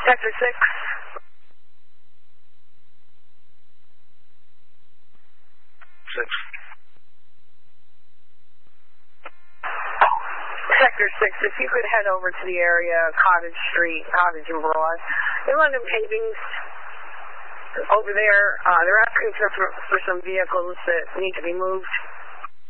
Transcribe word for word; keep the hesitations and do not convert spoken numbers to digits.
Sector six. Six. Sector six, if you could head over to the area, Cottage Street, Cottage and Broad. They want them pavings over there. Uh, they're asking for, for some vehicles that need to be moved.